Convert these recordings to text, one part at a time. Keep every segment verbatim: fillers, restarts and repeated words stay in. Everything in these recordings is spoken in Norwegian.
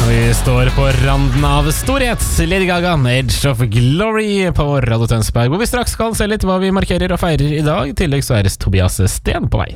Vi står på randen av storhet. Lady Gaga, Edge of Glory på Radio Tønsberg, hvor vi straks skal se litt hva vi markerer og feirer i dag. I tillegg så er det Tobias Sten på vei.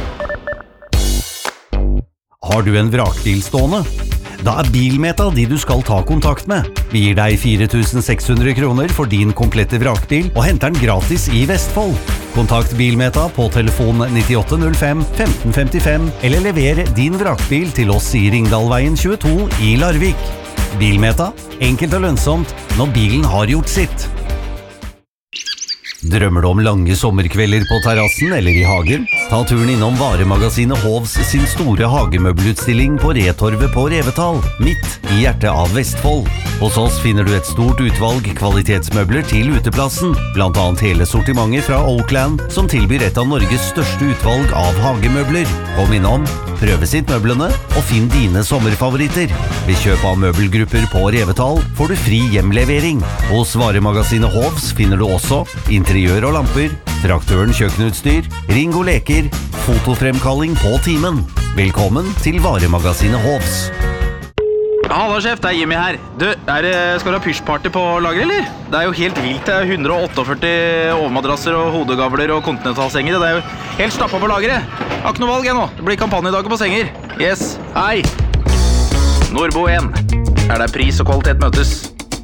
Har du en vrakbil stående? Da er Bilmeta de du skal ta kontakt med. Vi gir deg fire tusen seks hundre kroner for din komplette vrakbil og henter den gratis i Vestfold. Kontakt Bilmeta på telefon nittiåtte null fem femten femtifem eller lever din vrakbil til oss i Ringdalveien tjueto i Larvik. Bilmeta, enkelt og lønnsomt når bilen har gjort sitt. Drømmer du om lange sommerkvelder på terrassen eller i hagen? Ta turen innom varemagasinet Hovs sin store hagemøbelutstilling på Retorvet på Revetal, midt i hjertet av Vestfold. Hos oss finner du et stort utvalg kvalitetsmøbler til uteplassen, blant annet hele sortimentet fra Oakland, som tilbyr et av Norges største utvalg av hagemøbler. Kom innom, prøve sitt møblene og finn dine sommerfavoritter. Ved kjøp av møbelgrupper på Revetal får du fri hjemlevering. Hos varemagasinet Hovs finner du også interiør og lamper, traktøren kjøkkenutstyr, Ringo leker, fotofremkalling på timen. Velkommen til varemagasinet Hovs. Hallo sjef, det er Jimmy her. Du, er det, skal du ha pushparty på lager, eller? Det er jo helt vilt, det er hundre og førti overmadrasser og hodegavler og kontinentalsenger. Det er jo helt stappet på lageret. Jeg har ikke noe valg jeg nå, det blir kampanjedager på senger. Yes, hei. Nordbo en, er der pris og kvalitet møtes.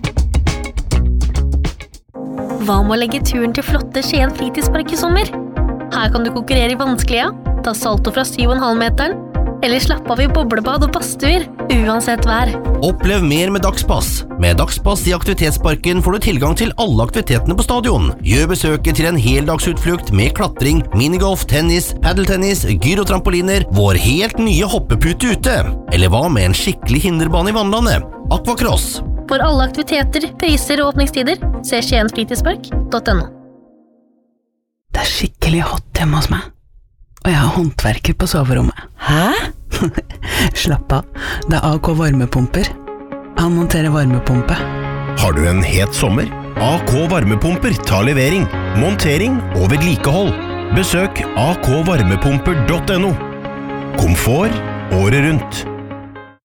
Hva med å legge turen til flotte Skien fritidspark i sommer? Her kan du konkurrere i vanskelige, ta salto fra syv komma fem meteren, eller slappe av i boblebad og badstuer, uansett vær. Opplev mer med Dagspass. Med Dagspass i Aktivitetsparken får du tilgang til alle aktivitetene på stadion. Gjør besøket til en heldagsutflukt med klatring, minigolf, tennis, paddeltennis, gyrotrampoliner, vår helt nye hoppepute ute. Eller hva med en skikkelig hinderbane i vannlandet? Aquacross. For alle aktiviteter, priser og åpningstider, se skien fritidspark punktum no. Det er skikkelig hot hjemme hos meg. Og jeg har håndverker på soverommet. Hæ? Slapp av, det er A K varmepumper. Han monterer varmepumpe. Har du en het sommer? A K varmepumper tar levering, montering og vedlikehold. Besøk a k varmepumper punktum no. Komfort året rundt.